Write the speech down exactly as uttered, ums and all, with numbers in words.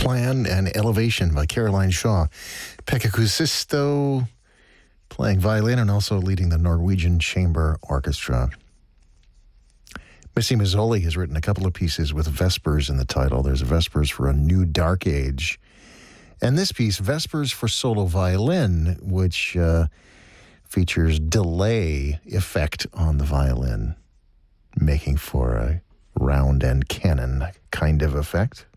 Plan and Elevation by Caroline Shaw. Pekka Kuusisto playing violin and also leading the Norwegian Chamber Orchestra. Missy Mazzoli has written a couple of pieces with Vespers in the title. There's Vespers for a New Dark Age. And this piece, Vespers for Solo Violin, which uh, features delay effect on the violin, making for a round and cannon kind of effect.